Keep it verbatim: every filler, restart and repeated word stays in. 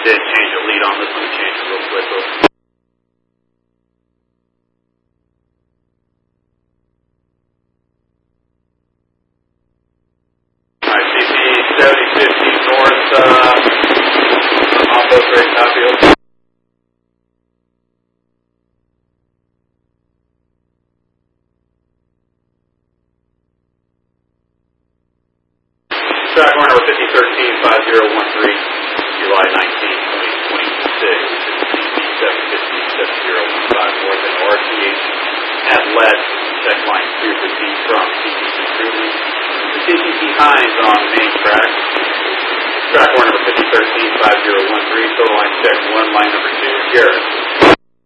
Did change the lead on this one, change it real quick though. Alright, C P seventy fifty north, uh, on both race Highfield. Track car number fifty thirteen five zero one three, July nineteenth, twenty twenty-six, C P seven fifty seven zero one five north and R T H at lead, check line two for C from C T C Cruising, to C T C Hines on main track. Track car number fifty thirteen five zero one three, total line check one, line number two, Garrett.